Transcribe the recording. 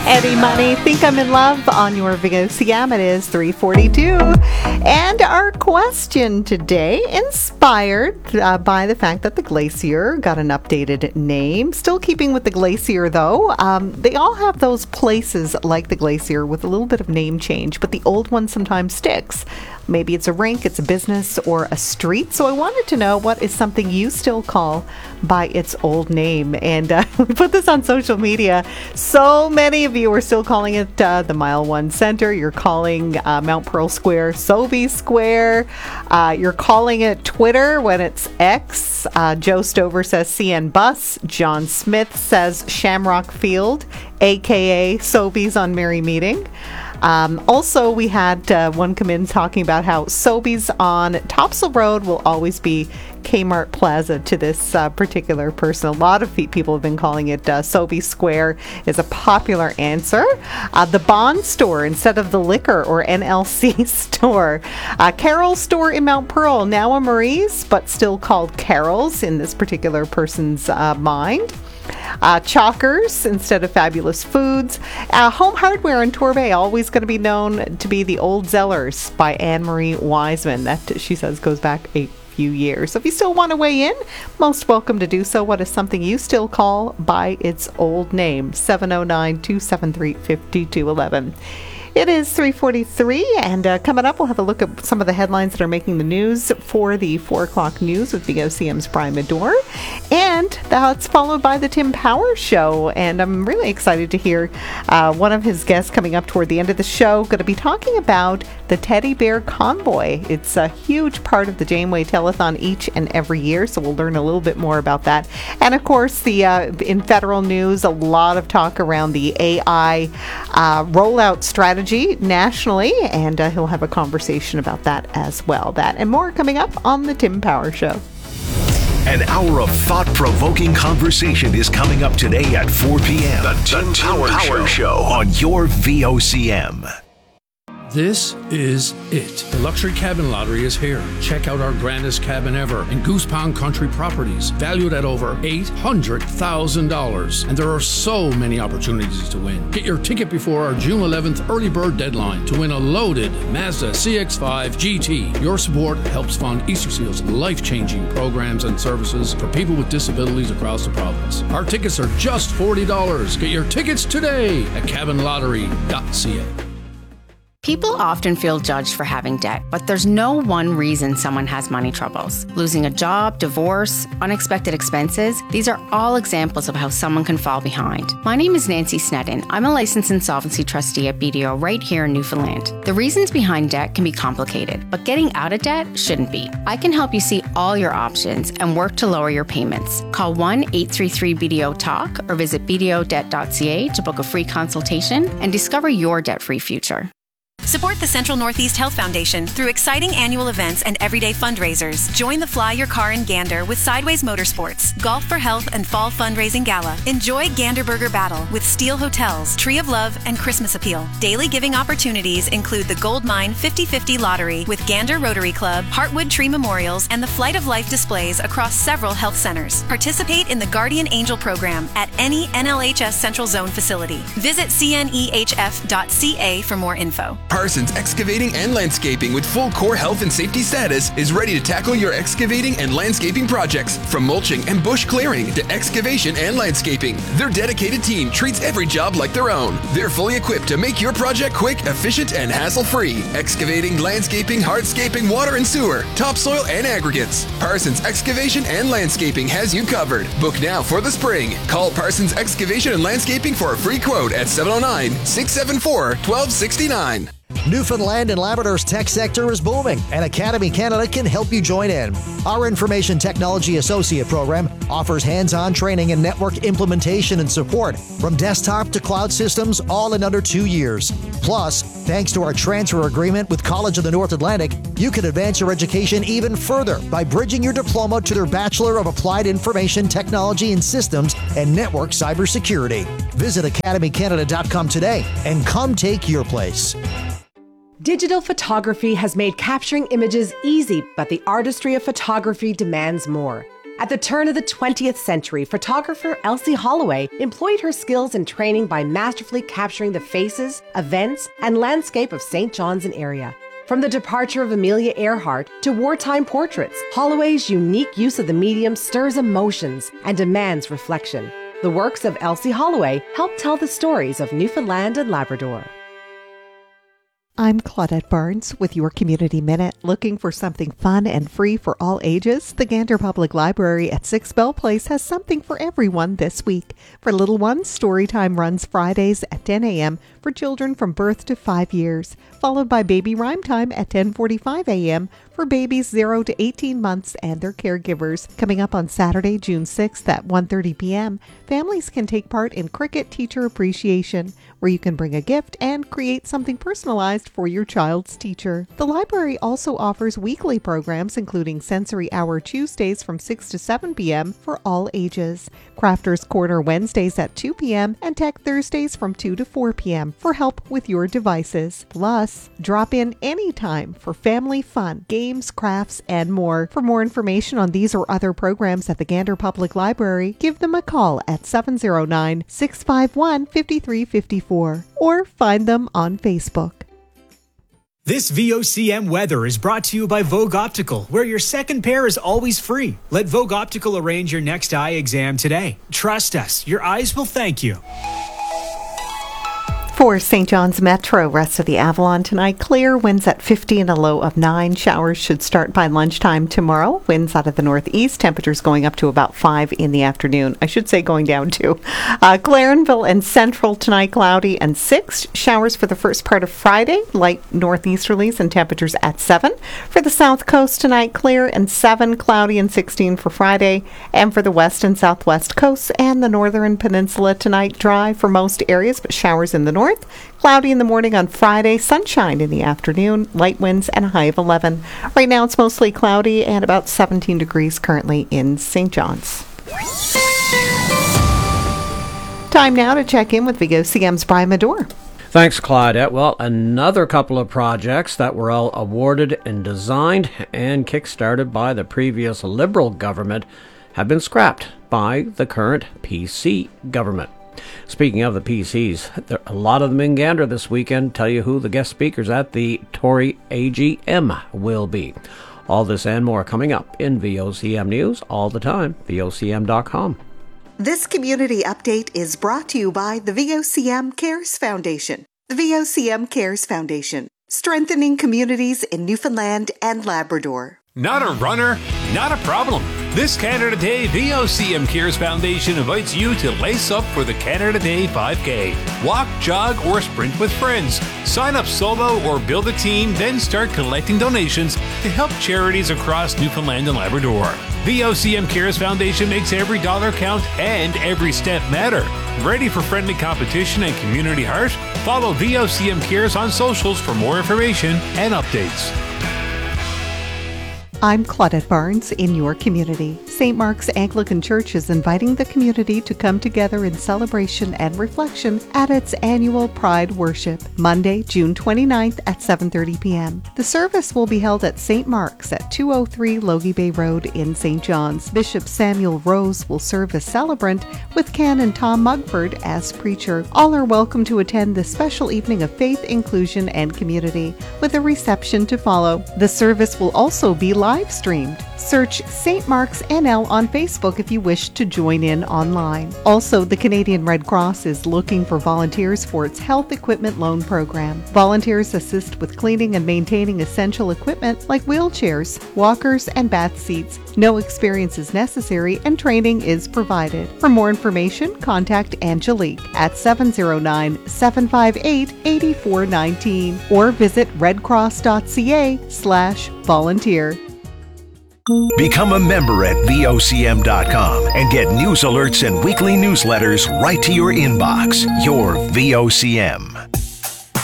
Eddie Money, Think I'm in Love on your VOCM. It is 3:42. And our question today, inspired by the fact that the glacier got an updated name. Still keeping with the glacier, though. They all have those places like the glacier with a little bit of name change, but the old one sometimes sticks. Maybe it's a rink, it's a business, or a street. So I wanted to know, what is something you still call by its old name? And we put this on social media. So many of you are still calling it the Mile One Center. You're calling Mount Pearl Square Sobey Square. You're calling it Twitter when it's X. Joe Stover says CN Bus. John Smith says Shamrock Field, a.k.a. Sobey's on Merry Meeting. Also, we had one come in talking about how Sobey's on Topsail Road will always be Kmart Plaza to this particular person. A lot of people have been calling it Sobey Square is a popular answer. The Bond Store instead of the Liquor or NLC Store. Carol's Store in Mount Pearl, now a Marie's, but still called Carol's in this particular person's mind. Chalkers instead of Fabulous Foods. Home Hardware in Torbay, always going to be known to be the Old Zellers by Anne-Marie Wiseman. That, she says, goes back a few years. So if you still want to weigh in, most welcome to do so. What is something you still call by its old name? 709-273-5211. It is 3:43, and coming up, we'll have a look at some of the headlines that are making the news for the 4 o'clock news with VOCM's Brian Medor. And that's followed by the Tim Power Show. And I'm really excited to hear one of his guests coming up toward the end of the show, going to be talking about the Teddy Bear Convoy. It's a huge part of the Janeway Telethon each and every year, so we'll learn a little bit more about that. And of course, in federal news, a lot of talk around the AI rollout strategy nationally, and he'll have a conversation about that as well. That and more coming up on the Tim Power Show. An hour of thought-provoking conversation is coming up today at 4 p.m. The Tim Power Show on your VOCM. This is it. The Luxury Cabin Lottery is here. Check out our grandest cabin ever in Goose Pond Country Properties, valued at over $800,000. And there are so many opportunities to win. Get your ticket before our June 11th early bird deadline to win a loaded Mazda CX-5 GT. Your support helps fund Easter Seal's life-changing programs and services for people with disabilities across the province. Our tickets are just $40. Get your tickets today at cabinlottery.ca. People often feel judged for having debt, but there's no one reason someone has money troubles. Losing a job, divorce, unexpected expenses, these are all examples of how someone can fall behind. My name is Nancy Sneddon. I'm a licensed insolvency trustee at BDO right here in Newfoundland. The reasons behind debt can be complicated, but getting out of debt shouldn't be. I can help you see all your options and work to lower your payments. Call 1-833-BDO-TALK or visit bdodebt.ca to book a free consultation and discover your debt-free future. Support the Central Northeast Health Foundation through exciting annual events and everyday fundraisers. Join the Fly Your Car in Gander with Sideways Motorsports, Golf for Health and Fall Fundraising Gala. Enjoy Gander Burger Battle with Steel Hotels, Tree of Love, and Christmas Appeal. Daily giving opportunities include the Gold Mine 50/50 Lottery with Gander Rotary Club, Heartwood Tree Memorials, and the Flight of Life displays across several health centers. Participate in the Guardian Angel program at any NLHS Central Zone facility. Visit cnehf.ca for more info. Parsons Excavating and Landscaping with full core health and safety status is ready to tackle your excavating and landscaping projects. From mulching and bush clearing to excavation and landscaping, their dedicated team treats every job like their own. They're fully equipped to make your project quick, efficient, and hassle-free. Excavating, landscaping, hardscaping, water and sewer, topsoil, and aggregates. Parsons Excavation and Landscaping has you covered. Book now for the spring. Call Parsons Excavation and Landscaping for a free quote at 709-674-1269. Newfoundland and Labrador's tech sector is booming, and Academy Canada can help you join in. Our Information Technology Associate program offers hands-on training and network implementation and support from desktop to cloud systems, all in under 2 years. Plus, thanks to our transfer agreement with College of the North Atlantic, you can advance your education even further by bridging your diploma to their Bachelor of Applied Information Technology and Systems and Network Cybersecurity. Visit academycanada.com today and come take your place. Digital photography has made capturing images easy, but the artistry of photography demands more. At the turn of the 20th century, photographer Elsie Holloway employed her skills and training by masterfully capturing the faces, events, and landscape of St. John's and area. From the departure of Amelia Earhart to wartime portraits, Holloway's unique use of the medium stirs emotions and demands reflection. The works of Elsie Holloway help tell the stories of Newfoundland and Labrador. I'm Claudette Barnes with your Community Minute. Looking for something fun and free for all ages? The Gander Public Library at 6 Bell Place has something for everyone this week. For little ones, Storytime runs Fridays at 10 a.m. for children from birth to 5 years, followed by Baby Rhyme Time at 10:45 a.m. for babies 0 to 18 months and their caregivers. Coming up on Saturday, June 6th at 1:30 p.m., families can take part in Cricket Teacher Appreciation, where you can bring a gift and create something personalized for your child's teacher. The library also offers weekly programs, including Sensory Hour Tuesdays from 6 to 7 p.m. for all ages, Crafters Corner Wednesdays at 2 p.m., and Tech Thursdays from 2 to 4 p.m. for help with your devices. Plus, drop in anytime for family fun, games, crafts, and more. For more information on these or other programs at the Gander Public Library, give them a call at 709-651-5354 or find them on Facebook. This VOCM weather is brought to you by Vogue Optical, where your second pair is always free. Let Vogue Optical arrange your next eye exam today. Trust us, your eyes will thank you. For St. John's Metro, rest of the Avalon tonight, clear, winds at 50 and a low of 9. Showers should start by lunchtime tomorrow. Winds out of the northeast, temperatures going up to about 5 in the afternoon. I should say going down too. Clarenville and Central tonight, cloudy and 6. Showers for the first part of Friday, light northeasterlies and temperatures at 7. For the south coast tonight, clear and 7, cloudy and 16 for Friday. And for the west and southwest coasts and the northern peninsula tonight, dry for most areas, but showers in the north. Cloudy in the morning on Friday, sunshine in the afternoon, light winds and a high of 11. Right now it's mostly cloudy and about 17 degrees currently in St. John's. Time now to check in with VOCM's Brian Medore. Thanks, Claudette. Well, another couple of projects that were all awarded and designed and kick-started by the previous Liberal government have been scrapped by the current PC government. Speaking of the PCs, there are a lot of them in Gander this weekend. Tell you who the guest speakers at the Tory AGM will be. All this and more coming up in VOCM News all the time, VOCM.com. This community update is brought to you by the VOCM Cares Foundation. The VOCM Cares Foundation, strengthening communities in Newfoundland and Labrador. Not a runner? Not a problem. This Canada Day, VOCM Cares Foundation invites you to lace up for the Canada Day 5K. Walk, jog, or sprint with friends. Sign up solo or build a team, then start collecting donations to help charities across Newfoundland and Labrador. VOCM Cares Foundation makes every dollar count and every step matter. Ready for friendly competition and community heart? Follow VOCM Cares on socials for more information and updates. I'm Claudette Barnes in your community. St. Mark's Anglican Church is inviting the community to come together in celebration and reflection at its annual Pride Worship, Monday, June 29th at 7:30 p.m. The service will be held at St. Mark's at 203 Logie Bay Road in St. John's. Bishop Samuel Rose will serve as celebrant with Canon Tom Mugford as preacher. All are welcome to attend this special evening of faith, inclusion, and community, with a reception to follow. The service will also be live streamed. Search St. Mark's NL on Facebook if you wish to join in online. Also, the Canadian Red Cross is looking for volunteers for its health equipment loan program. Volunteers assist with cleaning and maintaining essential equipment like wheelchairs, walkers, and bath seats. No experience is necessary and training is provided. For more information, contact Angelique at 709-758-8419 or visit redcross.ca/volunteer. Become a member at VOCM.com and get news alerts and weekly newsletters right to your inbox. Your VOCM.